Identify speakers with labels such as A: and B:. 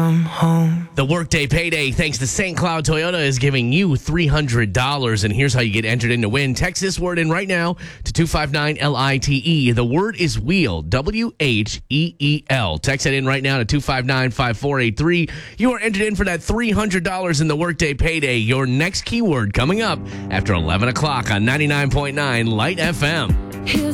A: come home.
B: The Workday Payday, thanks to St. Cloud Toyota, is giving you $300. And here's how you get entered in to win. Text this word in right now to 259-LITE. The word is wheel, WHEEL. Text it in right now to 259-5483. You are entered in for that $300 in the Workday Payday. Your next keyword coming up after 11 o'clock on 99.9 Light FM.
A: Here's